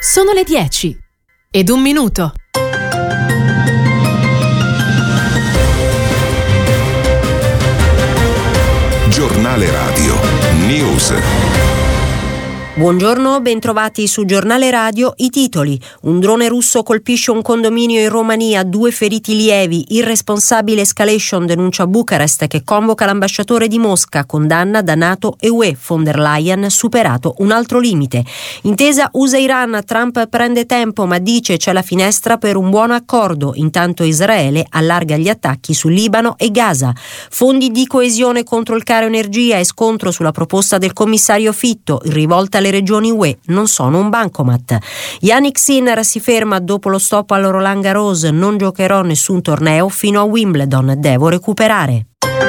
Sono le 10:01. Giornale Radio News. Buongiorno, bentrovati su Giornale Radio. I titoli: un drone russo colpisce un condominio in Romania, 2 feriti lievi, irresponsabile escalation, denuncia Bucarest che convoca l'ambasciatore di Mosca, condanna da NATO e UE, von der Leyen superato un altro limite. Intesa USA-Iran, Trump prende tempo ma dice c'è la finestra per un buon accordo, intanto Israele allarga gli attacchi su Libano e Gaza. Fondi di coesione contro il caro energia e scontro sulla proposta del commissario Fitto, in rivolta alle regioni UE, non sono un bancomat. Yannick Sinner si ferma dopo lo stop al Roland Garros, non giocherò nessun torneo fino a Wimbledon, devo recuperare.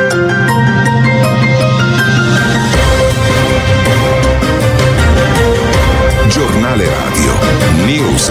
Giornale Radio News.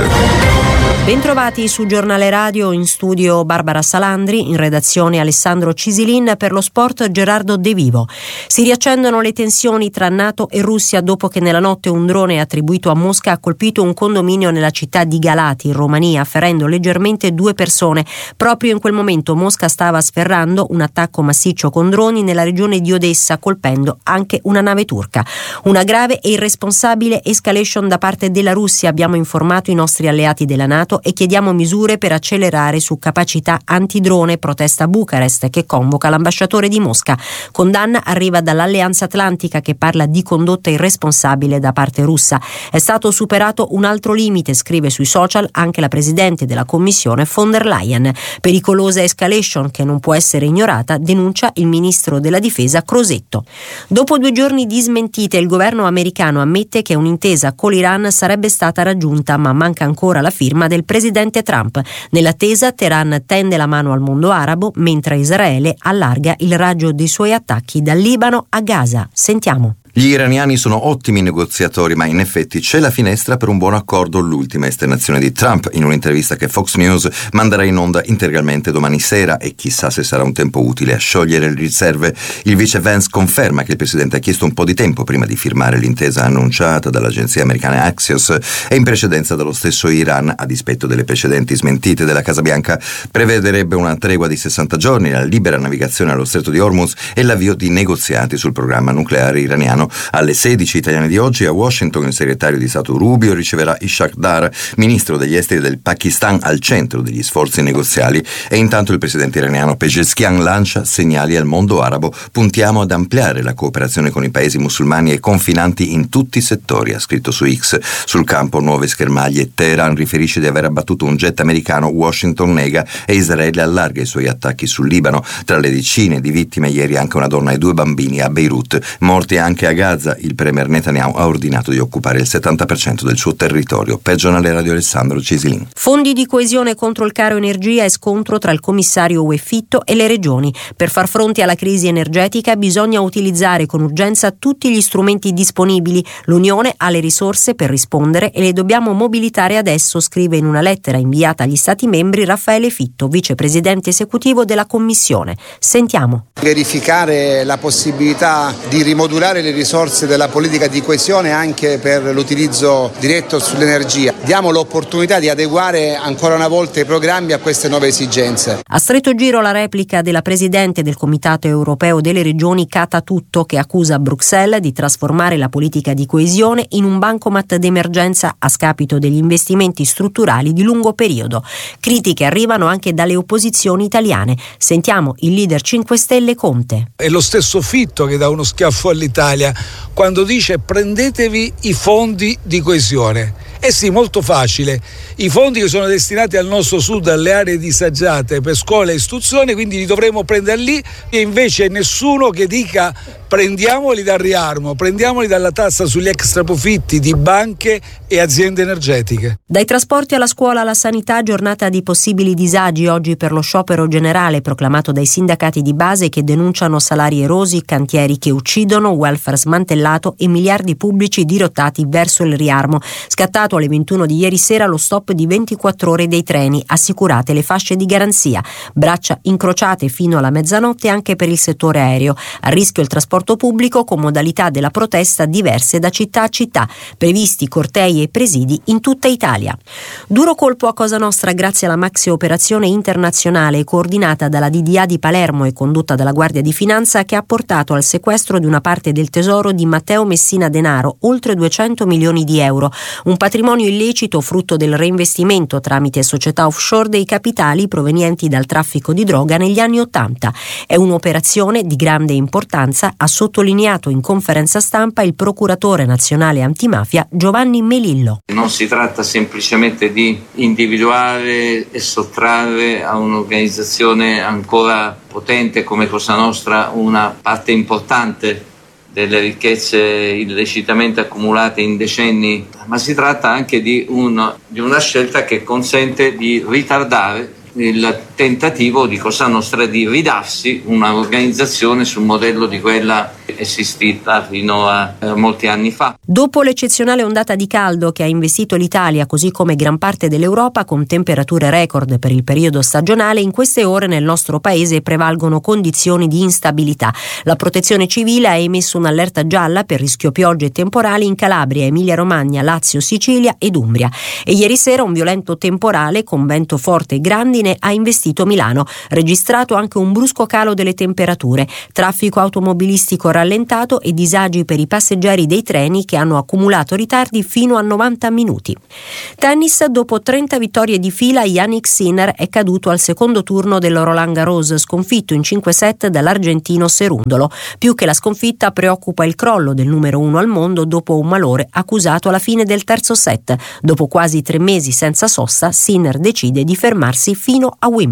Bentrovati su Giornale Radio, in studio Barbara Salandri, in redazione Alessandro Cisilin, per lo sport Gerardo De Vivo. Si riaccendono le tensioni tra NATO e Russia dopo che nella notte un drone attribuito a Mosca ha colpito un condominio nella città di Galati, in Romania, ferendo leggermente 2 persone. Proprio in quel momento Mosca stava sferrando un attacco massiccio con droni nella regione di Odessa, colpendo anche una nave turca. Una grave e irresponsabile escalation da parte della Russia, abbiamo informato i nostri alleati della NATO e chiediamo misure per accelerare su capacità antidrone, protesta Bucarest che convoca l'ambasciatore di Mosca. Condanna arriva dall'Alleanza Atlantica che parla di condotta irresponsabile da parte russa. È stato superato un altro limite, scrive sui social anche la presidente della Commissione von der Leyen. Pericolosa escalation che non può essere ignorata, denuncia il ministro della difesa Crosetto. Dopo 2 giorni di smentite, il governo americano ammette che un'intesa con l'Iran sarebbe stata raggiunta, ma manca ancora la firma del presidente Trump. Nell'attesa, Teheran tende la mano al mondo arabo, mentre Israele allarga il raggio dei suoi attacchi dal Libano a Gaza. Sentiamo. Gli iraniani sono ottimi negoziatori, ma in effetti c'è la finestra per un buon accordo, l'ultima esternazione di Trump in un'intervista che Fox News manderà in onda integralmente domani sera, e chissà se sarà un tempo utile a sciogliere le riserve. Il vice Vance conferma che il presidente ha chiesto un po' di tempo prima di firmare l'intesa annunciata dall'agenzia americana Axios e in precedenza dallo stesso Iran, a dispetto delle precedenti smentite della Casa Bianca. Prevederebbe una tregua di 60 giorni, la libera navigazione allo stretto di Hormuz e l'avvio di negoziati sul programma nucleare iraniano. Alle 16 italiane di oggi a Washington il segretario di Stato Rubio riceverà Ishaq Dar, ministro degli esteri del Pakistan, al centro degli sforzi negoziali, e intanto il presidente iraniano Pezeshkian lancia segnali al mondo arabo: puntiamo ad ampliare la cooperazione con i paesi musulmani e confinanti in tutti i settori, ha scritto su X. Sul campo nuove schermaglie, Teheran riferisce di aver abbattuto un jet americano, Washington nega e Israele allarga i suoi attacchi sul Libano. Tra le decine di vittime ieri anche una donna e 2 bambini a Beirut. Morti anche a Gaza, il premier Netanyahu ha ordinato di occupare il 70% del suo territorio. Per Giornale Radio Alessandro Cisilin. Fondi di coesione contro il caro energia e scontro tra il commissario UE Fitto e le regioni. Per far fronte alla crisi energetica bisogna utilizzare con urgenza tutti gli strumenti disponibili. L'Unione ha le risorse per rispondere e le dobbiamo mobilitare adesso, scrive in una lettera inviata agli Stati membri Raffaele Fitto, vicepresidente esecutivo della Commissione. Sentiamo. Verificare la possibilità di rimodulare le risorse della politica di coesione anche per l'utilizzo diretto sull'energia. Diamo l'opportunità di adeguare ancora una volta i programmi a queste nuove esigenze. A stretto giro la replica della presidente del Comitato Europeo delle Regioni Cata Tutto, che accusa Bruxelles di trasformare la politica di coesione in un bancomat d'emergenza a scapito degli investimenti strutturali di lungo periodo. Critiche arrivano anche dalle opposizioni italiane. Sentiamo il leader 5 Stelle Conte. È lo stesso Fitto che dà uno schiaffo all'Italia quando dice: prendetevi i fondi di coesione. Eh sì, molto facile. I fondi che sono destinati al nostro sud, alle aree disagiate per scuola e istruzione, quindi li dovremo prendere lì, e invece nessuno che dica prendiamoli dal riarmo, prendiamoli dalla tassa sugli extraprofitti di banche e aziende energetiche. Dai trasporti alla scuola alla sanità, giornata di possibili disagi oggi per lo sciopero generale proclamato dai sindacati di base che denunciano salari erosi, cantieri che uccidono, welfare smantellato e miliardi pubblici dirottati verso il riarmo. Scattato confermato alle 21 di ieri sera lo stop di 24 ore dei treni, assicurate le fasce di garanzia, braccia incrociate fino alla mezzanotte anche per il settore aereo, a rischio il trasporto pubblico con modalità della protesta diverse da città a città, previsti cortei e presidi in tutta Italia. Duro colpo a Cosa Nostra grazie alla maxi operazione internazionale coordinata dalla DDA di Palermo e condotta dalla Guardia di Finanza, che ha portato al sequestro di una parte del tesoro di Matteo Messina Denaro, oltre 200 milioni di euro, un patrimonio illecito frutto del reinvestimento tramite società offshore dei capitali provenienti dal traffico di droga negli anni '80. È un'operazione di grande importanza, ha sottolineato in conferenza stampa il procuratore nazionale antimafia Giovanni Melillo. Non si tratta semplicemente di individuare e sottrarre a un'organizzazione ancora potente come Cosa Nostra una parte importante delle ricchezze illecitamente accumulate in decenni, ma si tratta anche di una scelta che consente di ritardare il tentativo di Cosa Nostra di ridarsi una organizzazione sul modello di quella esistita fino a molti anni fa. Dopo l'eccezionale ondata di caldo che ha investito l'Italia, così come gran parte dell'Europa, con temperature record per il periodo stagionale, in queste ore nel nostro paese prevalgono condizioni di instabilità. La Protezione Civile ha emesso un'allerta gialla per rischio piogge e temporali in Calabria, Emilia-Romagna, Lazio, Sicilia ed Umbria. E ieri sera un violento temporale con vento forte e grandine ha investito Milano, registrato anche un brusco calo delle temperature, traffico automobilistico rallentato e disagi per i passeggeri dei treni che hanno accumulato ritardi fino a 90 minuti. Tennis: dopo 30 vittorie di fila, Jannik Sinner è caduto al secondo turno del Roland Garros, sconfitto in 5 set dall'argentino Cerundolo. Più che la sconfitta preoccupa il crollo del numero 1 al mondo dopo un malore accusato alla fine del terzo set. Dopo quasi 3 mesi senza sosta, Sinner decide di fermarsi fino a Wimbledon.